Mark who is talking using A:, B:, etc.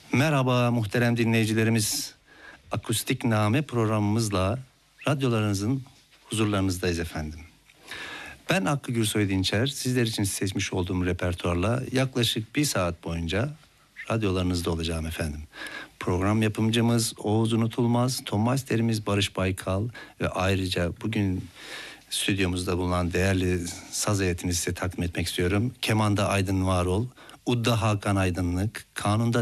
A: Merhaba muhterem dinleyicilerimiz. Akustik Name programımızla radyolarınızın huzurlarınızdayız efendim. Ben Hakkı Gürsoy Dinçer, sizler için seçmiş olduğum repertuarla yaklaşık 1 saat boyunca radyolarınızda olacağım efendim. Program yapımcımız Oğuz Unutulmaz, ton masterimiz Barış Baykal ve ayrıca bugün stüdyomuzda bulunan değerli saz heyetini size takdim etmek istiyorum. Kemanda Aydın Varol, Udda Hakan Aydınlık, kanunda